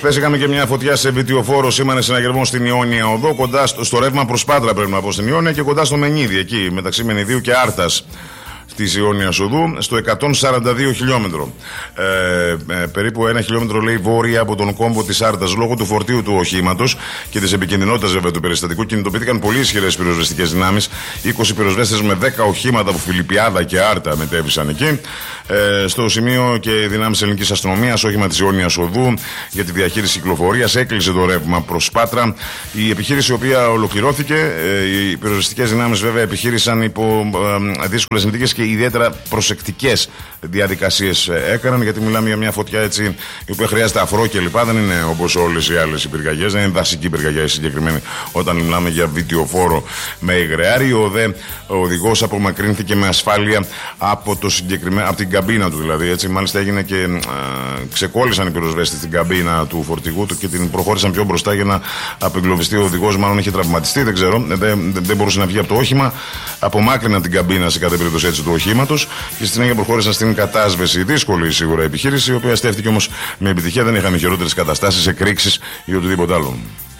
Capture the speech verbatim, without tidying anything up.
Χθες είχαμε και μια φωτιά σε βιτιοφόρο, σήμανε συναγερμό στην Ιόνια Οδό, κοντά στο, στο ρεύμα προς Πάτρα πρέπει να πω στην Ιόνια και κοντά στο Μενίδη, εκεί μεταξύ Μενιδίου και Άρτας της Ιόνιας Οδού, στο εκατόν σαράντα δύο χιλιόμετρο. Ε, ε, περίπου ένα χιλιόμετρο λέει βόρεια από τον κόμπο της Άρτας. Λόγω του φορτίου του οχήματος και της επικινδυνότητας βέβαια του περιστατικού, κινητοποιήθηκαν πολύ ισχυρές πυροσβεστικές δυνάμεις. είκοσι πυροσβέστες με δέκα οχήματα από Φιλιππιάδα και Άρτα μετέβησαν εκεί. Ε, στο σημείο και δυνάμεις ελληνικής αστυνομίας, όχημα της Ιόνιας Οδού για τη διαχείριση κυκλοφορίας, έκλεισε το ρεύμα προς Πάτρα. Η επιχείρηση η οποία ολοκληρώθηκε, ε, οι πυροσβεστικές δυνάμεις βέβαια επιχείρησαν υπό ε, δύσκολες συνθήκες και ιδιαίτερα προσεκτικές διαδικασίες έκαναν, γιατί μιλάμε για μια φωτιά έτσι η οποία χρειάζεται αφρό κλπ. Δεν είναι όπως όλες οι άλλες πυρκαγιές, δεν είναι δασική πυρκαγιά η συγκεκριμένη όταν μιλάμε για βιτιοφόρο με υγρεάρι. Ο δε ο οδηγός απομακρύνθηκε με ασφάλεια από, το συγκεκριμένο, από την καμπίνα του δηλαδή. Έτσι, μάλιστα έγινε και α, ξεκόλλησαν οι πυροσβέστες στην καμπίνα του φορτηγού του και την προχώρησαν πιο μπροστά για να απεγκλωβιστεί. Ο οδηγός μάλλον είχε τραυματιστεί, δεν ξέρω, δεν, δεν μπορούσε να βγει από το όχημα. Απομάκρυναν την καμπίνα σε κάθε περίπτωση έτσι του οχήματος και στη συνέχεια προχώρησαν στην κατάσβεση. Δύσκολη σίγουρα επιχείρηση, η οποία στέφτηκε όμως με επιτυχία. Δεν είχαμε χειρότερες καταστάσεις, εκρήξεις ή οτιδήποτε άλλο.